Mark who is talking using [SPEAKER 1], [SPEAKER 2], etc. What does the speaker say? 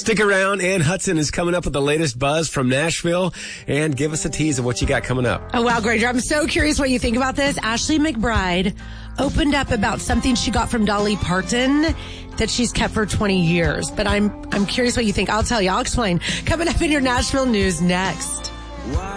[SPEAKER 1] Stick around. Ann Hudson is coming up with the latest buzz from Nashville. And give us a tease of what you got coming up.
[SPEAKER 2] Oh, wow, Granger. I'm so curious what you think about this. Ashley McBryde opened up about something she got from Dolly Parton that she's kept for 20 years. But I'm curious what you think. I'll tell you. I'll explain. Coming up in your Nashville news next.